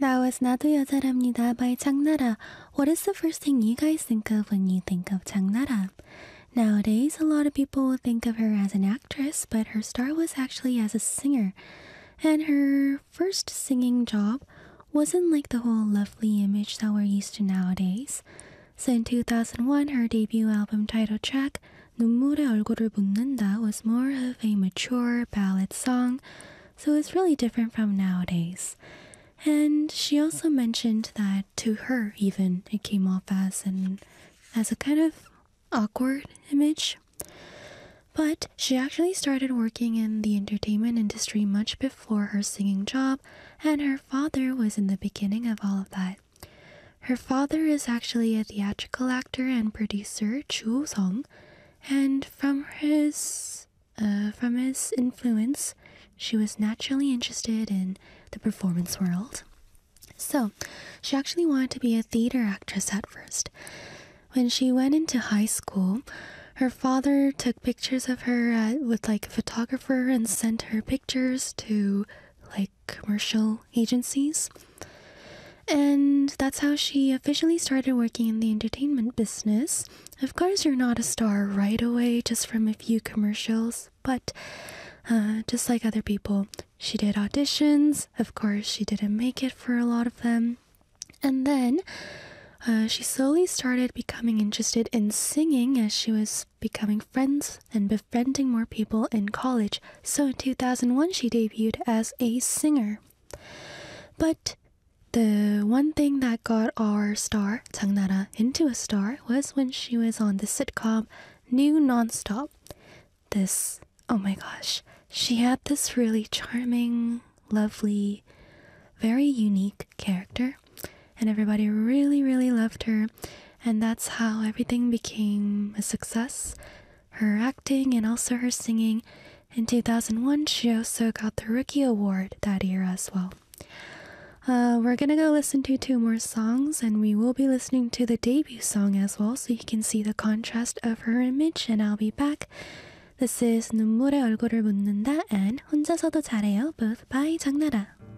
That was 나도 여자랍니다 by 장나라. What is the first thing you guys think of when you think of 장나라? Nowadays, a lot of people think of her as an actress, but her star was actually as a singer. And her first singing job wasn't like the whole lovely image that we're used to nowadays. So in 2001, her debut album title track, 눈물에 얼굴을 묻는다, was more of a mature ballad song, so it's really different from nowadays. And she also mentioned that to her even, it came off as a kind of awkward image. But she actually started working in the entertainment industry much before her singing job, and her father was in the beginning of all of that. Her father is actually a theatrical actor and producer, Chu Song, and from his influence, she was naturally interested in the performance world. So, she actually wanted to be a theater actress at first. When she went into high school, her father took pictures of her with like a photographer and sent her pictures to like commercial agencies. And that's how she officially started working in the entertainment business. Of course, you're not a star right away just from a few commercials, but just like other people, she did auditions. Of course, she didn't make it for a lot of them. And then she slowly started becoming interested in singing as she was becoming friends and befriending more people in college. So in 2001, she debuted as a singer. But the one thing that got our star, 장나라, into a star was when she was on the sitcom New Nonstop. Oh my gosh, she had this really charming, lovely, very unique character, and everybody really, really loved her, and that's how everything became a success. Her acting and also her singing. In 2001, she also got the Rookie Award that year as well. We're gonna go listen to two more songs, and we will be listening to the debut song as well, so you can see the contrast of her image, and I'll be back. This is 눈물에 얼굴을 묻는다 and 혼자서도 잘해요, both by 장나라.